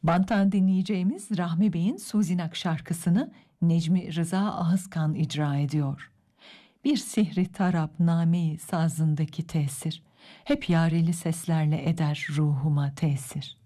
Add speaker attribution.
Speaker 1: Banttan dinleyeceğimiz Rahmi Bey'in Suzinak şarkısını Necmi Rıza Ahızkan icra ediyor. Bir sihri tarap name-i sazındaki tesir, hep yareli seslerle eder ruhuma tesir.